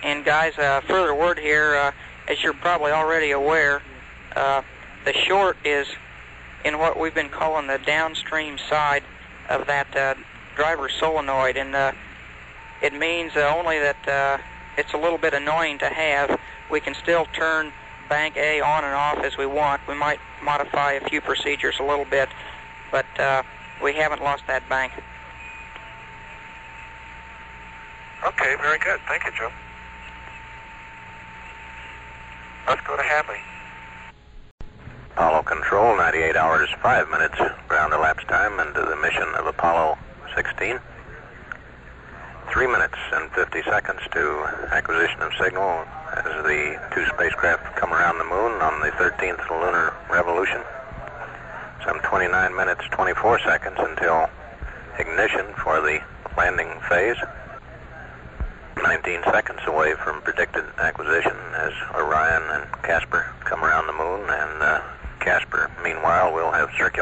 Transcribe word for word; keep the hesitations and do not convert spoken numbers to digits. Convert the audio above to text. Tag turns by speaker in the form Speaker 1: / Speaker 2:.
Speaker 1: And guys, uh, further word here, uh, as you're probably already aware, uh, the short is in what we've been calling the downstream side of that uh, driver solenoid, and uh, it means uh, only that uh, it's a little bit annoying to have. We can still turn bank A on and off as we want. We might modify a few procedures a little bit, but uh, we haven't lost that bank.
Speaker 2: Okay, very good. Thank you, Joe. Let's go to Hadley.
Speaker 3: Apollo Control, ninety-eight hours, five minutes ground elapsed time into the mission of Apollo sixteen. Three minutes and fifty seconds to acquisition of signal as the two spacecraft come around the moon on the thirteenth lunar revolution. Some twenty-nine minutes, twenty-four seconds until ignition for the landing phase. nineteen seconds away from predicted acquisition as Orion and Casper come around the moon, and uh, Casper, meanwhile, will have circulated